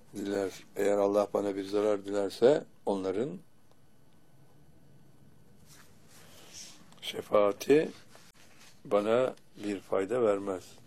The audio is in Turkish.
diler. Eğer Allah bana bir zarar dilerse onların şefaati bana bir fayda vermez.